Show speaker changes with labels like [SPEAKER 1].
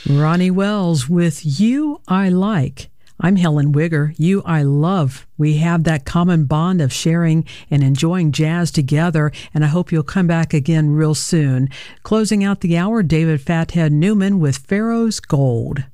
[SPEAKER 1] Ronnie Wells with You I Like. I'm Helen Wigger. You I love. We have that common bond of sharing and enjoying jazz together, and I hope you'll come back again real soon. Closing out the hour, David Fathead Newman with Pharaoh's Gold.